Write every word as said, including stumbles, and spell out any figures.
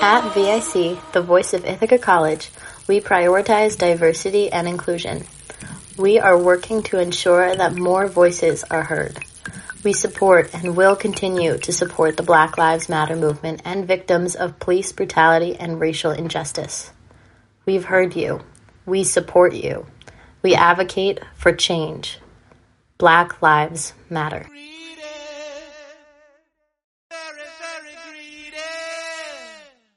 At V I C, the voice of Ithaca College, we prioritize diversity and inclusion. We are working to ensure that more voices are heard. We support and will continue to support the Black Lives Matter movement and victims of police brutality and racial injustice. We've heard you. We support you. We advocate for change. Black Lives Matter.